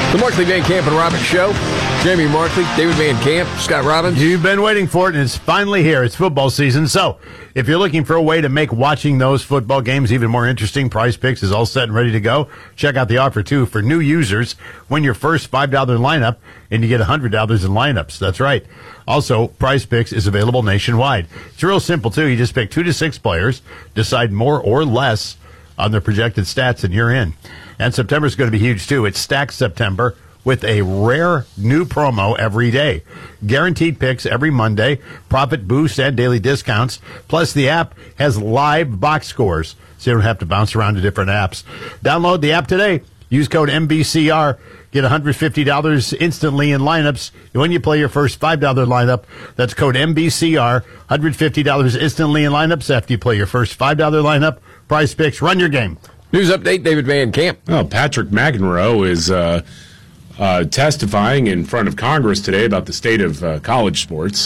The Markley Van Camp and Robbins Show. Jamie Markley, David Van Camp, Scott Robbins. You've been waiting for it, and it's finally here. It's football season. So if you're looking for a way to make watching those football games even more interesting, Prize Picks is all set and ready to go. Check out the offer, too, for new users. Win your first $5 lineup, and you get $100 in lineups. That's right. Also, Prize Picks is available nationwide. It's real simple, too. You just pick 2 to 6 players, decide more or less on their projected stats, and you're in. And September is going to be huge, too. It's Stacked September with a rare new promo every day. Guaranteed picks every Monday, profit boosts and daily discounts. Plus, the app has live box scores, so you don't have to bounce around to different apps. Download the app today. Use code MBCR. Get $150 instantly in lineups when you play your first $5 lineup. That's code MBCR. $150 instantly in lineups after you play your first $5 lineup. Prize Picks, run your game. News update, David Van Camp. Well, Patrick McEnroe is testifying in front of Congress today about the state of college sports.